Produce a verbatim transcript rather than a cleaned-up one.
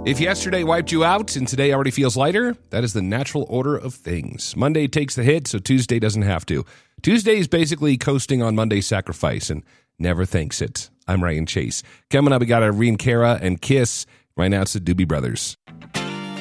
If yesterday wiped you out and today already feels lighter, that is the natural order of things. Monday takes the hit, so Tuesday doesn't have to. Tuesday is basically coasting on Monday's sacrifice and never thanks it. I'm Ryan Chase. Coming up, we got Irene Cara and Kiss. Right now, it's the Doobie Brothers.